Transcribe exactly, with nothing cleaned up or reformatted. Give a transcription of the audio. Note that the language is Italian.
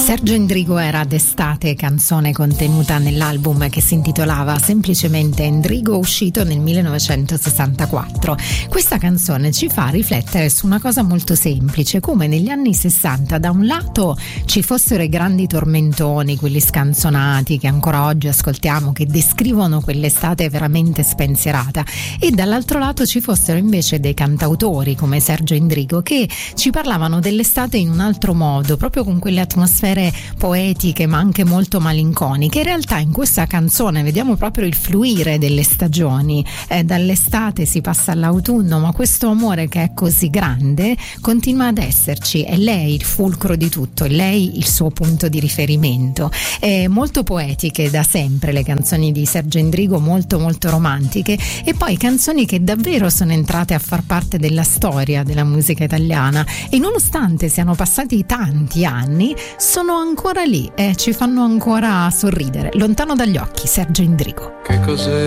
Sergio Endrigo era d'estate, canzone contenuta nell'album che si intitolava semplicemente Endrigo, uscito nel millenovecentosessantaquattro. Questa canzone ci fa riflettere su una cosa molto semplice, come negli anni sessanta da un lato ci fossero i grandi tormentoni, quelli scanzonati che ancora oggi ascoltiamo, che descrivono quell'estate veramente spensierata, e dall'altro lato ci fossero invece dei cantautori come Sergio Endrigo che ci parlavano dell'estate in un altro modo, proprio con quelle atmosfere poetiche ma anche molto malinconiche. In realtà in questa canzone vediamo proprio il fluire delle stagioni, eh, dall'estate si passa all'autunno, ma questo amore che è così grande continua ad esserci, è lei il fulcro di tutto, è lei il suo punto di riferimento. È molto poetiche da sempre le canzoni di Sergio Endrigo, molto molto romantiche, e poi canzoni che davvero sono entrate a far parte della storia della musica italiana e nonostante siano passati tanti anni sono ancora lì e ci fanno ancora sorridere. Lontano dagli occhi, Sergio Endrigo. Che cos'è